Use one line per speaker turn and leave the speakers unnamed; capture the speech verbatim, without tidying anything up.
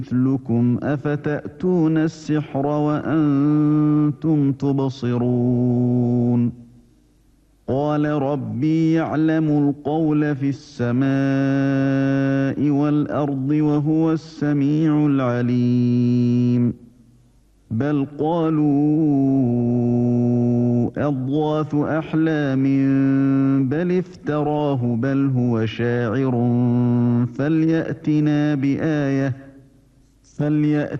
مثلكم أفتأتون السحر وأنتم تبصرون قال ربي يعلم القول في السماء والأرض وهو السميع العليم بل قالوا أضغاث أحلام بل افتراه بل هو شاعر فليأتنا بآية فليأتنا